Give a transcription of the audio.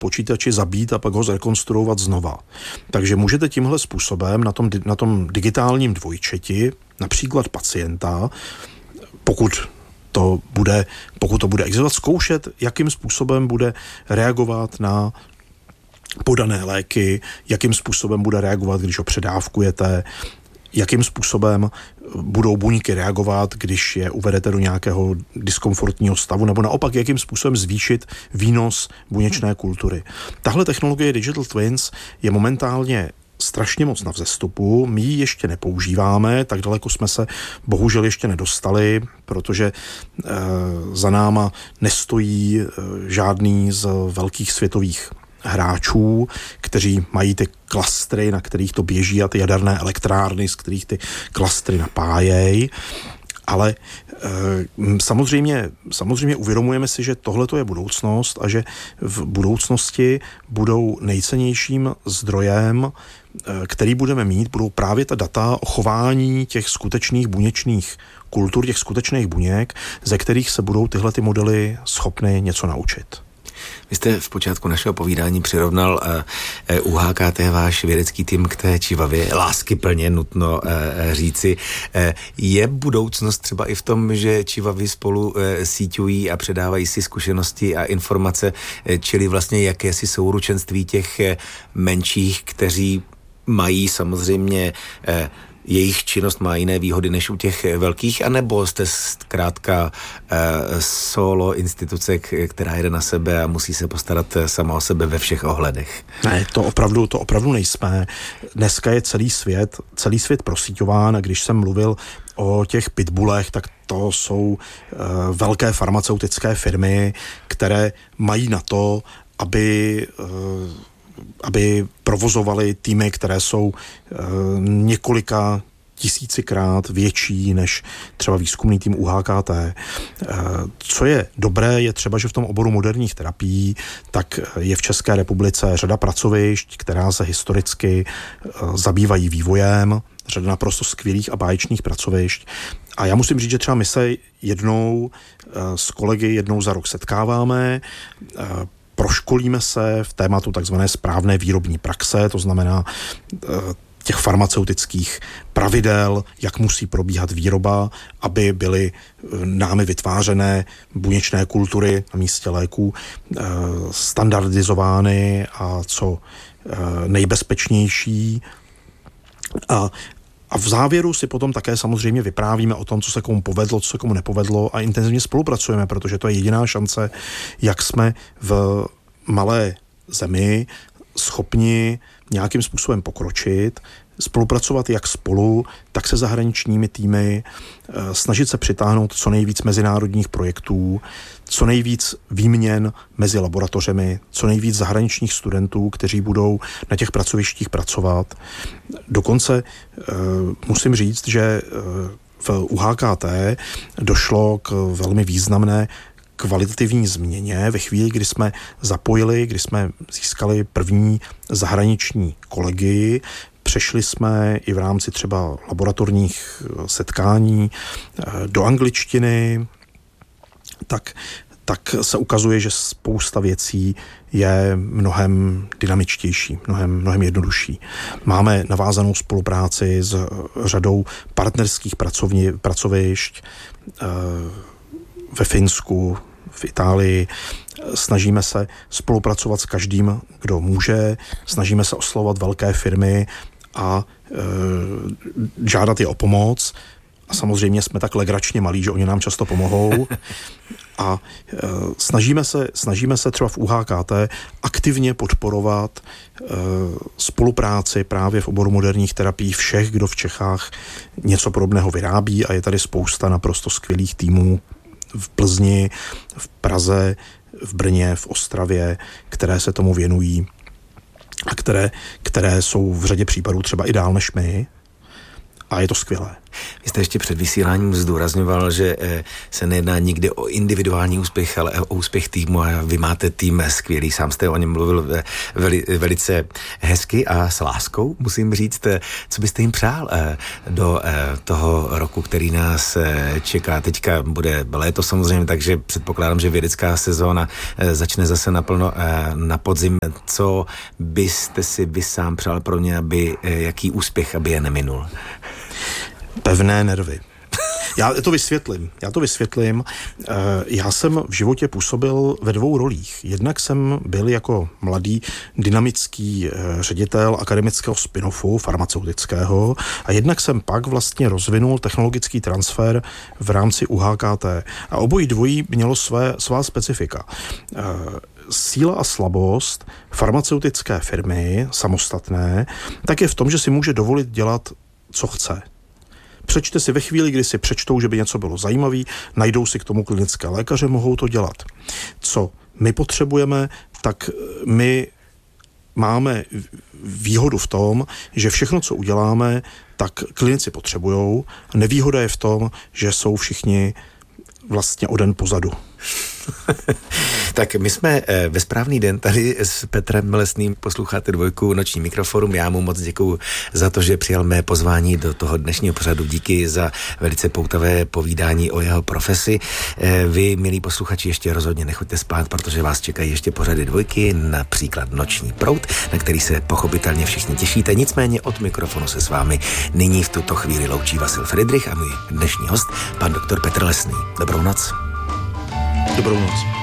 počítači zabít a pak ho zrekonstruovat znova. Takže můžete tímhle způsobem na tom digitálním dvojčeti, například pacienta, pokud to bude existovat, zkoušet, jakým způsobem bude reagovat na podané léky, jakým způsobem bude reagovat, když ho předávkujete, jakým způsobem budou buňky reagovat, když je uvedete do nějakého diskomfortního stavu, nebo naopak, jakým způsobem zvýšit výnos buněčné kultury. Tahle technologie Digital Twins je momentálně strašně moc na vzestupu, my ji ještě nepoužíváme, tak daleko jsme se bohužel ještě nedostali, protože za náma nestojí žádný z velkých světových hráčů, kteří mají ty klastry, na kterých to běží, a ty jaderné elektrárny, z kterých ty klastry napájejí. Ale samozřejmě uvědomujeme si, že tohle je budoucnost a že v budoucnosti budou nejcennějším zdrojem, který budeme mít, budou právě ta data o chování těch skutečných buněčných kultur, těch skutečných buněk, ze kterých se budou tyhle ty modely schopny něco naučit. Vy jste v počátku našeho povídání přirovnal UHKT, váš vědecký tým, k té čivavě, láskyplně nutno říci. Je budoucnost třeba i v tom, že čivavy spolu síťují a předávají si zkušenosti a informace, čili vlastně jakési souručenství těch menších, kteří mají samozřejmě jejich činnost má jiné výhody než u těch velkých, anebo jste zkrátka solo instituce, která jede na sebe a musí se postarat sama o sebe ve všech ohledech? Ne, to opravdu nejsme. Dneska je celý svět prosíťován, a když jsem mluvil o těch pitbullech, tak to jsou velké farmaceutické firmy, které mají na to, aby provozovali týmy, které jsou několika tisícikrát větší než třeba výzkumný tým UHKT. Co je dobré, je třeba, že v tom oboru moderních terapií tak je v České republice řada pracovišť, která se historicky zabývají vývojem, řada naprosto skvělých a báječných pracovišť. A já musím říct, že třeba my se s kolegy jednou za rok setkáváme, proškolíme se v tématu takzvané správné výrobní praxe, to znamená těch farmaceutických pravidel, jak musí probíhat výroba, aby byly námi vytvářené buněčné kultury na místě léků standardizovány a co nejbezpečnější. A v závěru si potom také samozřejmě vyprávíme o tom, co se komu povedlo, co se komu nepovedlo, a intenzivně spolupracujeme, protože to je jediná šance, jak jsme v malé zemi schopni nějakým způsobem pokročit, spolupracovat jak spolu, tak se zahraničními týmy, snažit se přitáhnout co nejvíc mezinárodních projektů, co nejvíc výměn mezi laboratořemi, co nejvíc zahraničních studentů, kteří budou na těch pracovištích pracovat. Dokonce musím říct, že v UHKT došlo k velmi významné kvalitativní změně ve chvíli, kdy jsme získali první zahraniční kolegy. Přešli jsme i v rámci třeba laboratorních setkání do angličtiny, tak se ukazuje, že spousta věcí je mnohem dynamičtější, mnohem jednodušší. Máme navázanou spolupráci s řadou partnerských pracovišť ve Finsku, v Itálii. Snažíme se spolupracovat s každým, kdo může, snažíme se oslovovat velké firmy a žádat je o pomoc. A samozřejmě jsme tak legračně malí, že oni nám často pomohou. A snažíme se třeba v UHKT aktivně podporovat spolupráci právě v oboru moderních terapií všech, kdo v Čechách něco podobného vyrábí, a je tady spousta naprosto skvělých týmů v Plzni, v Praze, v Brně, v Ostravě, které se tomu věnují a které jsou v řadě případů třeba i dál než my, a je to skvělé. Vy jste ještě před vysíláním zdůrazňoval, že se nejedná nikdy o individuální úspěch, ale o úspěch týmu a vy máte tým skvělý. Sám jste o něm mluvil velice hezky a s láskou, musím říct. Co byste jim přál do toho roku, který nás čeká? Teďka bude léto samozřejmě, takže předpokládám, že vědecká sezóna začne zase naplno na podzim. Co byste si vy sám přál pro ně, aby jaký úspěch, aby je neminul? Pevné nervy. Já to vysvětlím. Já jsem v životě působil ve 2 rolích. Jednak jsem byl jako mladý dynamický ředitel akademického spin-offu farmaceutického a jednak jsem pak vlastně rozvinul technologický transfer v rámci UHKT. A obojí dvojí mělo svá specifika. Síla a slabost farmaceutické firmy, samostatné, tak je v tom, že si může dovolit dělat, co chce. Přečte si ve chvíli, kdy si přečtou, že by něco bylo zajímavý, najdou si k tomu klinické lékaře, mohou to dělat. Co my potřebujeme, tak my máme výhodu v tom, že všechno, co uděláme, tak klinici potřebujou. Nevýhoda je v tom, že jsou všichni vlastně o den pozadu. Tak my jsme ve správný den tady s Petrem Lesným, posloucháte Dvojku, Noční mikroforum. Já mu moc děkuju za to, že přijal mé pozvání do toho dnešního pořadu. Díky za velice poutavé povídání o jeho profesi. Vy, milí posluchači, ještě rozhodně nechoďte spát, protože vás čekají ještě pořady Dvojky, například Noční proud, na který se pochopitelně všichni těšíte. Nicméně od mikrofonu se s vámi nyní v tuto chvíli loučí Vasil Friedrich a můj dnešní host, pan doktor Petr Lesný. Dobrou noc. Dobrou noc.